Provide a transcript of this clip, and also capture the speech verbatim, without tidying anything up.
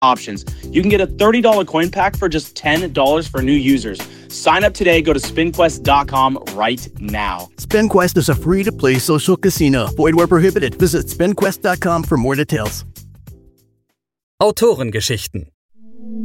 options. You can get a thirty dollars coin pack for just ten dollars for new users. Sign up today. Go to spin quest dot com right now. SpinQuest is a free-to-play social casino. Void where prohibited. Visit spin quest dot com for more details. Autorengeschichten.